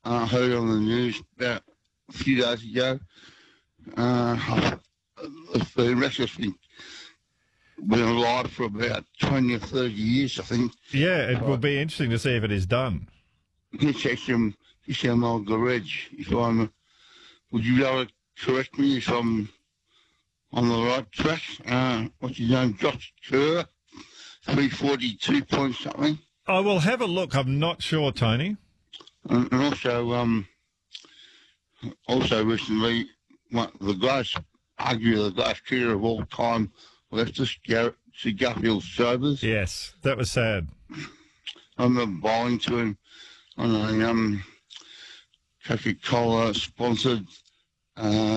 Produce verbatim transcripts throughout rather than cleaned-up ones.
I heard on the news about a few days ago. Uh, the rest has been, been alive for about twenty or thirty years, I think. Yeah, it will be interesting to see if it is done. This is um, this is my garage. If I'm, would you be able to correct me if I'm on the right track? Uh, what's his name? Josh Kerr, three forty-two point something. I will have a look. I'm not sure, Tony. And, and also, um, also recently, one, the greatest, arguably the greatest cricketer of all time, left us, Gar- Sir Garfield Sobers. Yes, that was sad. I remember bowling to him on a um, Coca-Cola sponsored uh,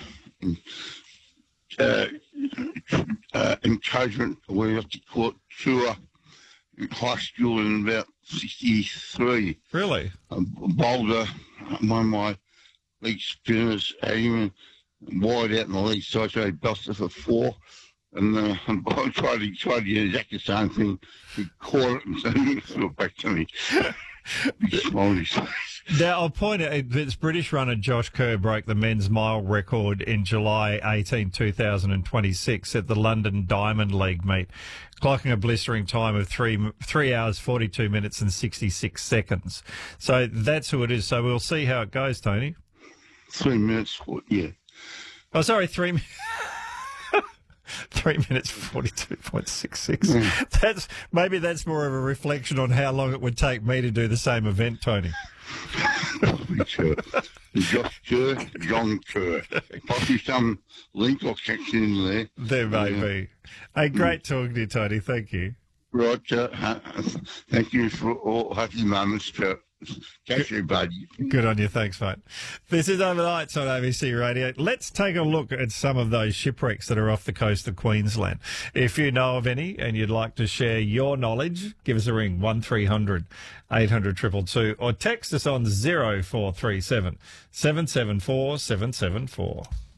uh, uh, encouragement, we have to call it, tour in high school in about sixty-three. Really? A bowler, one of my leg spinners, had him wide out in the leg side, so he busted for four. And uh, I tried to, tried to get exactly the same thing. He caught it and then threw it back to me. He smiled his face. Now, I'll point out that British runner Josh Kerr broke the men's mile record in July eighteenth, two thousand twenty-six at the London Diamond League meet, clocking a blistering time of three three hours, forty-two minutes and sixty-six seconds. So that's who it is. So we'll see how it goes, Tony. Three minutes, yeah. Oh, sorry, three minutes. Three minutes forty-two point six six. Mm. That's maybe that's more of a reflection on how long it would take me to do the same event, Tony. Sure. Josh Kerr, John Kerr. Possibly some link or connection in there. There may yeah. be. Hey, great talking to you, Tony. Thank you. Right. Uh, thank you for all happy moments. To catch you, buddy. Good on you. Thanks, mate. This is Overnights on A B C Radio. Let's take a look at some of those shipwrecks that are off the coast of Queensland. If you know of any and you'd like to share your knowledge, give us a ring, one three hundred eight hundred two two two, or text us on zero four three seven seven seven four seven seven four.